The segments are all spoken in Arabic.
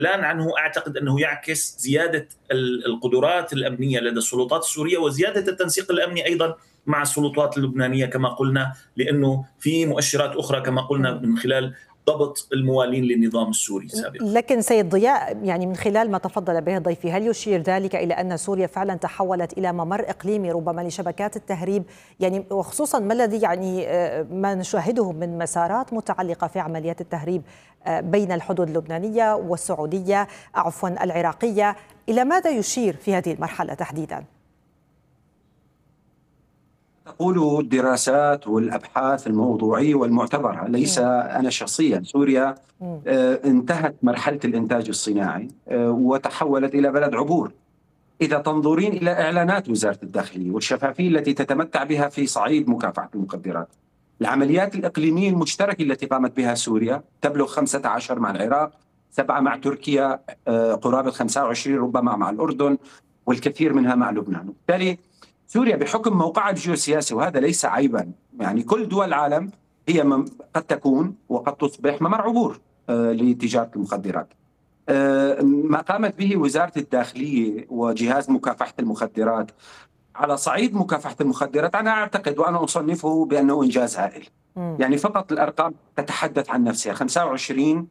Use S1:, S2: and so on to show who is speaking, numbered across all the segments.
S1: عنه أعتقد أنه يعكس زيادة القدرات الأمنية لدى السلطات السورية وزيادة التنسيق الأمني أيضا مع السلطات اللبنانية كما قلنا، لأنه في مؤشرات أخرى كما قلنا من خلال ضبط الموالين للنظام السوري سابقا.
S2: لكن سيد ضياء، يعني من خلال ما تفضل به ضيفي، هل يشير ذلك إلى أن سوريا فعلا تحولت إلى ممر إقليمي ربما لشبكات التهريب، يعني وخصوصا ما الذي يعني ما نشاهده من مسارات متعلقة في عمليات التهريب بين الحدود اللبنانية والسعودية العراقية، إلى ماذا يشير في هذه المرحلة تحديدا؟
S3: تقول الدراسات والأبحاث الموضوعية والمعتبرة، ليس أنا شخصيا. سوريا انتهت مرحلة الإنتاج الصناعي وتحولت إلى بلد عبور. إذا تنظرين إلى إعلانات وزارة الداخلية والشفافية التي تتمتع بها في صعيد مكافحة المخدرات، العمليات الإقليمية المشتركة التي قامت بها سوريا تبلغ 15 مع العراق، 7 مع تركيا، قرابة 25 ربما مع الأردن، والكثير منها مع لبنان. وبالتالي سوريا بحكم موقعها الجيوسياسي، وهذا ليس عيبا، يعني كل دول العالم هي قد تكون وقد تصبح ممر عبور لتجارة المخدرات. ما قامت به وزارة الداخلية وجهاز مكافحة المخدرات على صعيد مكافحة المخدرات، أنا أعتقد وأنا أصنفه بأنه إنجاز هائل. يعني فقط الأرقام تتحدث عن نفسها. 25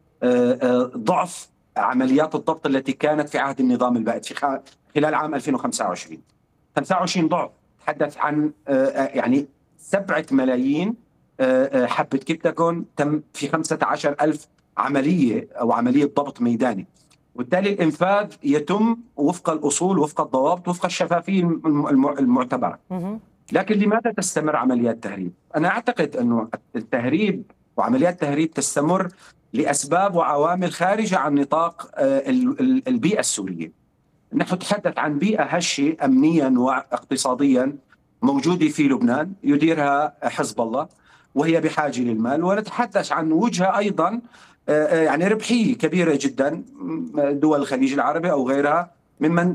S3: ضعف عمليات الضبط التي كانت في عهد النظام البائد في خلال عام 2025. 25 ضعف. تحدث عن يعني 7 ملايين حبة كبتاغون تم في 15,000 عملية أو عملية ضبط ميداني. وبالتالي الإنفاذ يتم وفق الأصول، وفق الضوابط، وفق الشفافية المعتبرة. لكن لماذا تستمر عمليات التهريب؟ أنا أعتقد أنه التهريب وعمليات التهريب تستمر لأسباب وعوامل خارجة عن نطاق البيئة السورية. نحن نتحدث عن بيئة هشة أمنيا واقتصاديا موجودة في لبنان يديرها حزب الله وهي بحاجة للمال، ونتحدث عن وجهة أيضا يعني ربحية كبيرة جدا، دول الخليج العربي أو غيرها ممن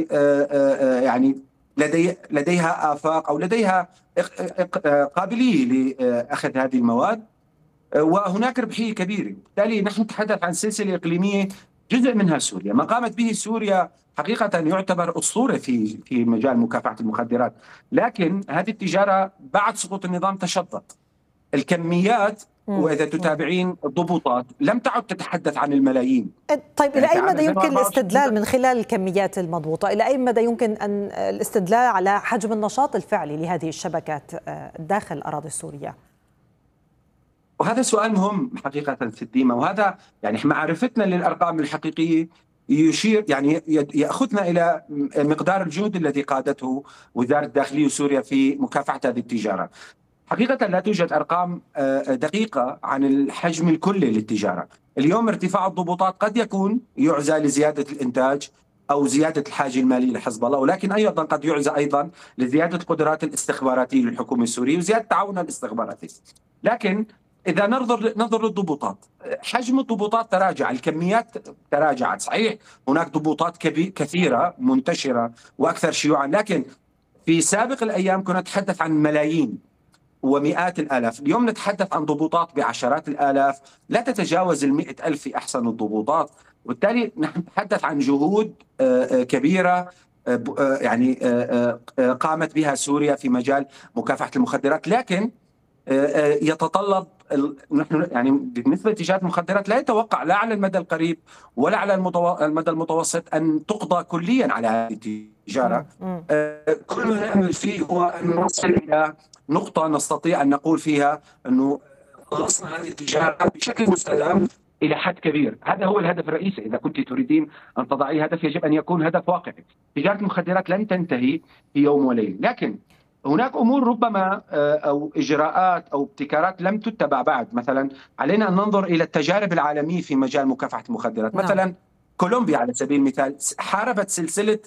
S3: يعني لديها آفاق أو لديها قابلية لأخذ هذه المواد، وهناك ربحية كبيرة. بالتالي نحن نتحدث عن سلسلة إقليمية جزء منها سوريا. ما قامت به سوريا حقيقة يعتبر أسطورة في مجال مكافحة المخدرات، لكن هذه التجارة بعد سقوط النظام تشظت. الكميات وإذا تتابعين الضبوطات لم تعد تتحدث عن الملايين.
S2: طيب إلى أي مدى يمكن الاستدلال من خلال الكميات المضبوطة، إلى أي مدى يمكن أن الاستدلال على حجم النشاط الفعلي لهذه الشبكات داخل الأراضي السورية؟
S3: وهذا سؤال مهم حقيقة سديمة، وهذا يعني معرفتنا للأرقام الحقيقية يشير يعني يأخذنا إلى مقدار الجهد الذي قادته وزارة الداخلية سوريا في مكافحة هذه التجارة. حقيقة لا توجد أرقام دقيقة عن الحجم الكلي للتجارة. اليوم ارتفاع الضبوطات قد يكون يعزى لزيادة الإنتاج أو زيادة الحاجة المالية لحزب الله، ولكن أيضا قد يعزى أيضا لزيادة القدرات الاستخباراتية للحكومة السورية وزيادة تعاونها الاستخباراتي. لكن إذا ننظر للضبوطات، حجم الضبوطات تراجع، الكميات تراجعت. صحيح هناك ضبوطات كثيرة منتشرة وأكثر شيوعا، لكن في سابق الأيام كنا نتحدث عن ملايين ومئات الآلاف. اليوم نتحدث عن ضبوطات بعشرات الآلاف لا تتجاوز 100,000 في أحسن الضبوطات. وبالتالي نحن نتحدث عن جهود كبيرة يعني قامت بها سوريا في مجال مكافحة المخدرات، لكن يتطلب نحن يعني بالنسبة لتجارة المخدرات لا يتوقع لا على المدى القريب ولا على المدى المتوسط أن تقضى كليا على هذه التجارة. كل ما نأمل فيه هو أن نصل إلى نقطة نستطيع أن نقول فيها أنه خلصنا هذه التجارة بشكل مستدام إلى حد كبير. هذا هو الهدف الرئيسي. إذا كنت تريدين أن تضعي هدف يجب أن يكون هدف واقعي. تجارة المخدرات لن تنتهي في يوم وليلة، لكن هناك أمور ربما أو إجراءات أو ابتكارات لم تتبع بعد. مثلا علينا أن ننظر إلى التجارب العالمية في مجال مكافحة المخدرات. مثلا كولومبيا على سبيل المثال حاربت سلسلة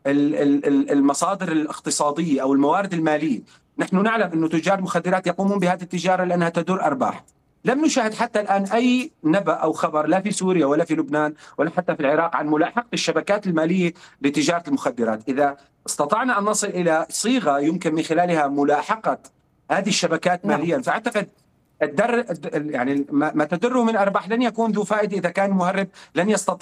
S3: المصادر الاقتصادية أو الموارد المالية. نحن نعلم أن تجار المخدرات يقومون بهذه التجارة لأنها تدر أرباح. لم نشاهد حتى الآن أي نبأ أو خبر لا في سوريا ولا في لبنان ولا حتى في العراق عن ملاحقة الشبكات المالية لتجارة المخدرات. إذا استطعنا أن نصل إلى صيغة يمكن من خلالها ملاحقة هذه الشبكات ماليا، فأعتقد يعني ما تدره من أرباح لن يكون ذو فائدة إذا كان المهرب لن يستطيع